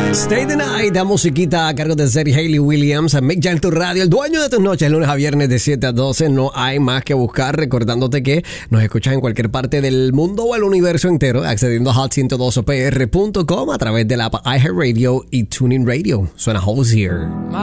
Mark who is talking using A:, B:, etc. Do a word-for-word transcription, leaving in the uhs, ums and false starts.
A: Stay the Night, la musiquita a cargo de Zeddy Hayley Williams, a Mick Jam, tu radio, el dueño de tus noches, lunes a viernes de siete a doce. No hay más que buscar, recordándote que nos escuchas en cualquier parte del mundo o el universo entero, accediendo a hot ciento doce p r punto com a través de la app iHeartRadio y TuneIn Radio. Suena Hozier.